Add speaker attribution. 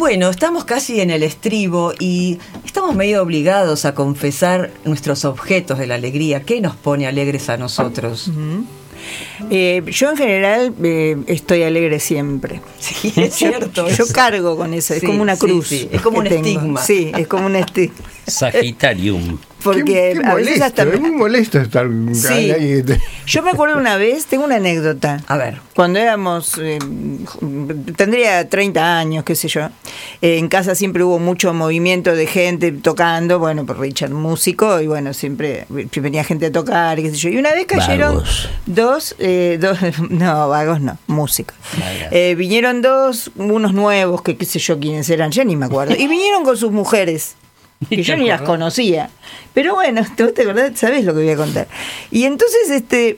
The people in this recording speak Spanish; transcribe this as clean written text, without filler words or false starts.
Speaker 1: Bueno, estamos casi en el estribo y estamos medio obligados a confesar nuestros objetos de la alegría. ¿Qué nos pone alegres a nosotros?
Speaker 2: Yo en general estoy alegre siempre.
Speaker 1: Sí, es cierto.
Speaker 2: Yo cargo con eso, es como una cruz.
Speaker 1: Sí. Es como un estigma.
Speaker 2: Sí, es como un estigma.
Speaker 3: Sagitarium.
Speaker 2: Porque
Speaker 4: qué
Speaker 2: a veces
Speaker 4: molesto,
Speaker 2: hasta
Speaker 4: es muy molesto estar
Speaker 2: Sí.
Speaker 4: ahí.
Speaker 2: Yo me acuerdo una vez, tengo una anécdota.
Speaker 1: A ver.
Speaker 2: Cuando éramos, tendría 30 años, qué sé yo, en casa siempre hubo mucho movimiento de gente tocando, bueno, por Richard músico, y bueno, siempre venía gente a tocar, qué sé yo. Y una vez cayeron
Speaker 3: Vagos.
Speaker 2: no, vagos no, músicos. Vinieron unos nuevos, que qué sé yo quiénes eran, ya ni me acuerdo, y vinieron con sus mujeres. Que yo ni las conocía. Pero bueno, ¿te acordás? ¿Sabés lo que voy a contar? Y entonces